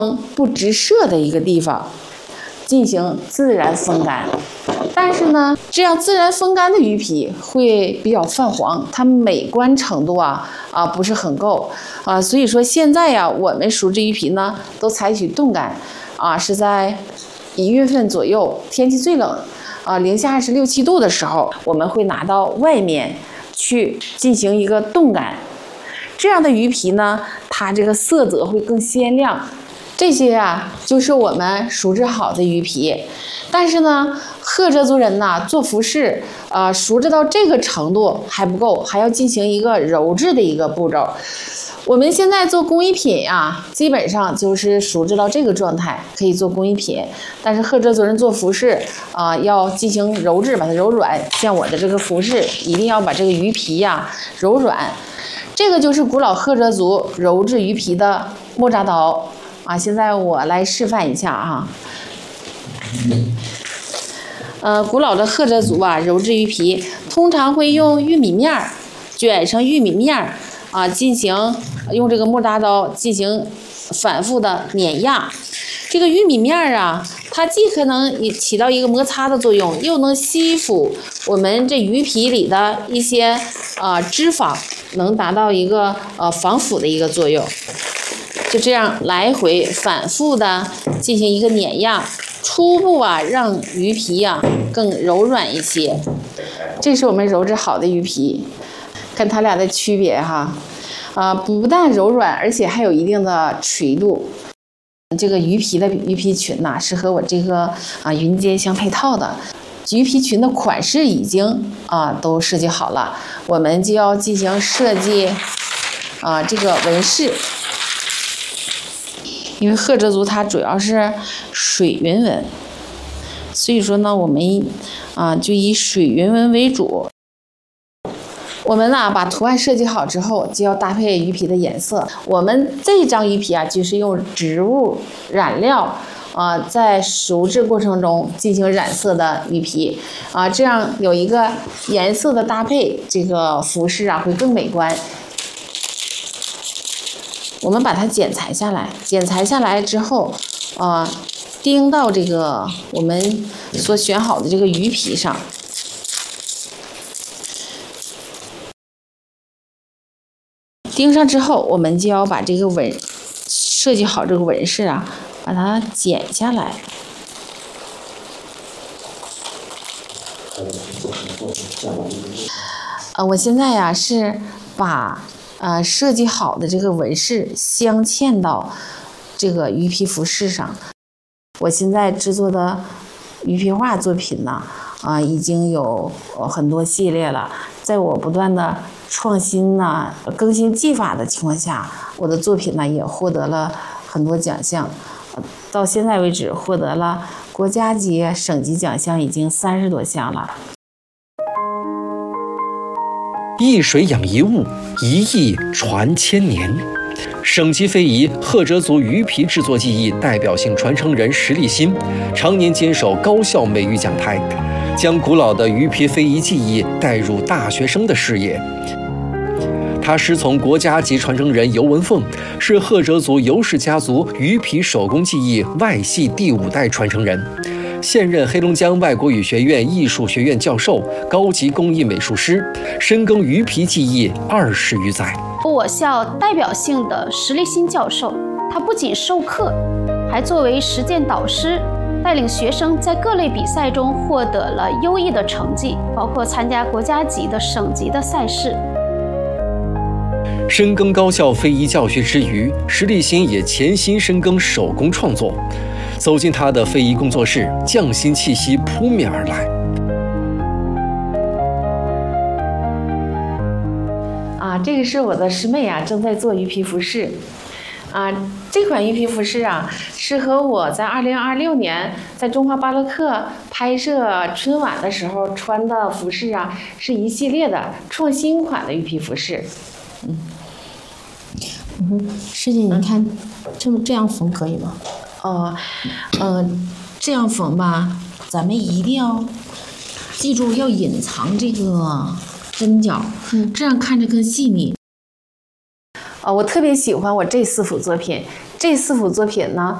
不直射的一个地方进行自然风干。但是呢，这样自然风干的鱼皮会比较泛黄，它美观程度不是很够所以说现在呀，我们熟制鱼皮呢都采取冻干是在1月份左右，天气最冷零下26、27度的时候，我们会拿到外面去进行一个冻干。这样的鱼皮呢，它这个色泽会更鲜亮。这些就是我们熟制好的鱼皮。但是呢，赫哲族人做服饰熟制到这个程度还不够，还要进行一个揉制的一个步骤。我们现在做工艺品基本上就是熟制到这个状态，可以做工艺品。但是赫哲族人做服饰要进行揉制，把它揉软。像我的这个服饰，一定要把这个鱼皮揉软。这个就是古老赫哲族揉制鱼皮的莫扎刀现在我来示范一下古老的赫哲族揉制鱼皮，通常会用玉米面卷成玉米面进行用这个莫扎刀进行反复的碾压。这个玉米面它既可能起到一个摩擦的作用，又能吸附我们这鱼皮里的一些脂肪，能达到一个防腐的一个作用。就这样来回反复的进行一个碾压，初步让鱼皮更柔软一些。这是我们揉制好的鱼皮，看它俩的区别不但柔软，而且还有一定的垂度。这个鱼皮的鱼皮裙是和我这个云肩相配套的。鱼皮裙的款式已经都设计好了，我们就要进行设计这个纹饰。因为赫哲族它主要是水云纹，所以说呢，我们就以水云纹为主。我们把图案设计好之后，就要搭配鱼皮的颜色。我们这张鱼皮就是用植物染料在熟制过程中进行染色的鱼皮这样有一个颜色的搭配，这个服饰会更美观。我们把它剪裁下来，剪裁下来之后钉到这个我们所选好的这个鱼皮上。钉上之后，我们就要把这个设计好这个纹饰把它剪下来。我现在是把设计好的这个纹饰镶嵌到这个鱼皮服饰上。我现在制作的鱼皮画作品已经有很多系列了。在我不断的创新更新技法的情况下，我的作品也获得了很多奖项。到现在为止，获得了国家级、省级奖项已经30多项了。 一水养一物，一艺传千年。省级非遗赫哲族鱼皮制作技艺代表性传承人石立新，常年坚守高校美育讲台，将古老的鱼皮非遗技艺带入大学生的视野。他师从国家级传承人尤文凤，是赫哲族尤氏家族鱼皮手工技艺外系第5代传承人。现任黑龙江外国语学院艺术学院教授、高级工艺美术师，深耕鱼皮技艺20余载。 我校代表性的石立新教授，他不仅授课，还作为实践导师，带领学生在各类比赛中获得了优异的成绩，包括参加国家级的、省级的赛事。 深耕高校非遗教学之余，石立新也潜心深耕手工创作。走进他的非遗工作室，匠心气息扑面而来。 这个是我的师妹正在做鱼皮服饰。这款鱼皮服饰是和我在2026年在中华巴洛克拍摄春晚的时候穿的服饰是一系列的创新款的鱼皮服饰。 师姐，您看这样缝可以吗？ 这样缝吧，咱们一定要记住要隐藏这个针脚，这样看着更细腻。我特别喜欢我这4幅作品， 这4幅作品呢，